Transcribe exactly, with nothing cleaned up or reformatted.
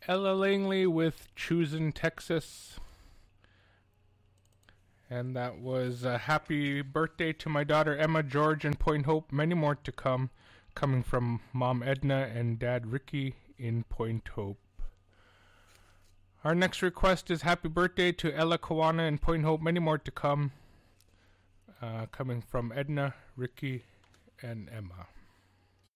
Ella Langley with Choosing Texas. And that was a happy birthday to my daughter Emma, George, and Point Hope. Many more to come, coming from Mom Edna and Dad Ricky in Point Hope. Our next request is happy birthday to Ella Kawana in Point Hope. Many more to come, uh, coming from Edna, Ricky, and Emma.